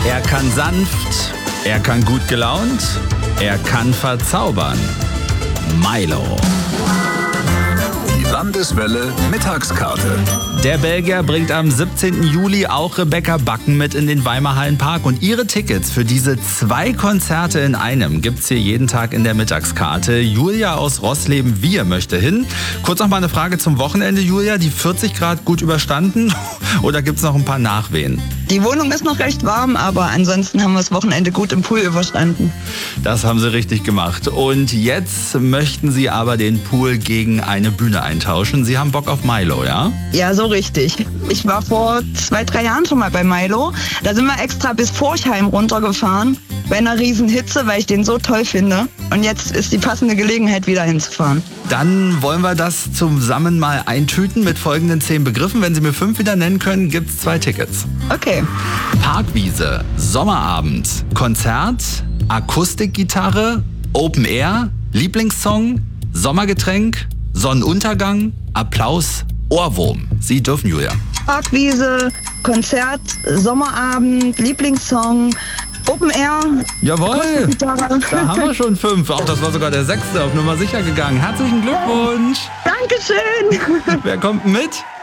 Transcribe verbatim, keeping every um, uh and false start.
Er kann sanft, er kann gut gelaunt, er kann verzaubern. Milo. Die Landeswelle Mittagskarte. Der Belgier bringt am siebzehnten Juli auch Rebecca Backen mit in den Weimarhallenpark und ihre Tickets für diese zwei Konzerte in einem gibt's hier jeden Tag in der Mittagskarte. Julia aus Rossleben, wir möchte hin. Kurz noch mal eine Frage zum Wochenende, Julia. Die vierzig Grad gut überstanden oder gibt's noch ein paar Nachwehen? Die Wohnung ist noch recht warm, aber ansonsten haben wir das Wochenende gut im Pool überstanden. Das haben sie richtig gemacht. Und jetzt möchten sie aber den Pool gegen eine Bühne eintauschen. Sie haben Bock auf Milo, ja? Ja, so richtig. Ich war vor zwei, drei Jahren schon mal bei Milo. Da sind wir extra bis Forchheim runtergefahren. Bei einer riesen Hitze, weil ich den so toll finde. Und jetzt ist die passende Gelegenheit, wieder hinzufahren. Dann wollen wir das zusammen mal eintüten mit folgenden zehn Begriffen. Wenn Sie mir fünf wieder nennen können, gibt's zwei Tickets. Okay. Parkwiese, Sommerabend, Konzert, Akustikgitarre, Open Air, Lieblingssong, Sommergetränk, Sonnenuntergang, Applaus, Ohrwurm. Sie dürfen, Julia. Parkwiese, Konzert, Sommerabend, Lieblingssong, Open Air. Jawohl, Akustikgitarre. da haben wir schon fünf. Auch das war sogar der sechste, auf Nummer sicher gegangen. Herzlichen Glückwunsch. Dankeschön. Wer kommt mit?